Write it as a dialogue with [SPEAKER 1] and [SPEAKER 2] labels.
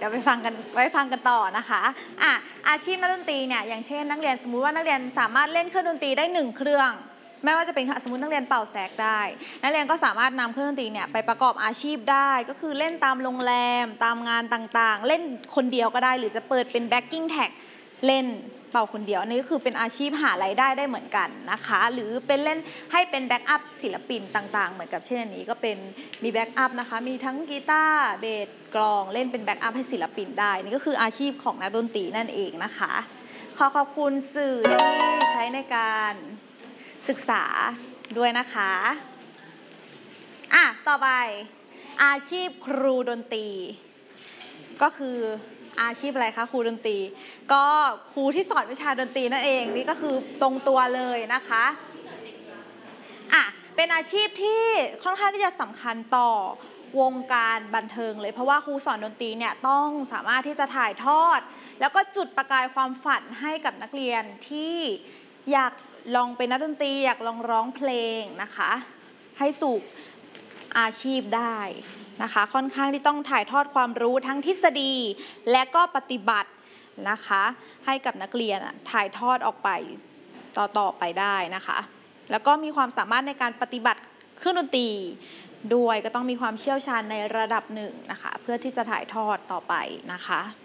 [SPEAKER 1] ดี๋ยวไว้ฟังกันต่อนะคะอาชีพนักดนตรีเนี่ยอย่างเช่นนักเรียนสมมุติว่านักเรียนสามารถเล่นเครื่องดนตรีได้1เครื่องไม่ว่าจะเป็นสมมุตินักเรียนเป่าแซกได้นักเรียนก็สามารถนำเครื่องดนตรีเนี่ยไปประกอบอาชีพได้ก็คือเล่นตามโรงแรมตามงานต่างๆเล่นคนเดียวก็ได้หรือจะเปิดเป็นแบ็กกิ้งแท็กเล่นเป่าคนเดียวอันนี้ก็คือเป็นอาชีพหารายได้ได้เหมือนกันนะคะหรือเป็นเล่นให้เป็นแบ็กอัพศิลปินต่างๆเหมือนกับเช่นอันนี้ก็เป็นมีแบ็กอัพนะคะมีทั้งกีตาร์เบสกลองเล่นเป็นแบ็กอัพให้ศิลปินได้นี่ก็คืออาชีพของนักดนตรีนั่นเองนะคะขอบคุณสื่อที่ใช้ในการศึกษาด้วยนะคะต่อไปอาชีพครูดนตรีก็คืออาชีพอะไรคะครูดนตรีก็ครูที่สอนวิชาดนตรีนั่นเองนี่ก็คือตรงตัวเลยนะคะเป็นอาชีพที่ค่อนข้างที่จะสำคัญต่อวงการบันเทิงเลยเพราะว่าครูสอนดนตรีเนี่ยต้องสามารถที่จะถ่ายทอดแล้วก็จุดประกายความฝันให้กับนักเรียนที่อยากลองเป็นนักดนตรีอยากลองร้องเพลงนะคะให้สู่อาชีพได้นะคะค่อนข้างที่ต้องถ่ายทอดความรู้ทั้งทฤษฎีและก็ปฏิบัตินะคะให้กับนักเรียนถ่ายทอดออกไปต่อไปได้นะคะแล้วก็มีความสามารถในการปฏิบัติเครื่องดนตรีด้วยก็ต้องมีความเชี่ยวชาญในระดับหนึ่งนะคะเพื่อที่จะถ่ายทอดต่อไปนะคะ